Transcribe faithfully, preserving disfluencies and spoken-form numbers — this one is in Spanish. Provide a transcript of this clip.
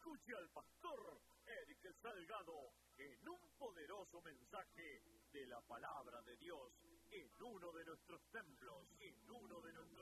Escuche al pastor Eric Salgado en un poderoso mensaje de la palabra de Dios en uno de nuestros templos, en uno de nuestros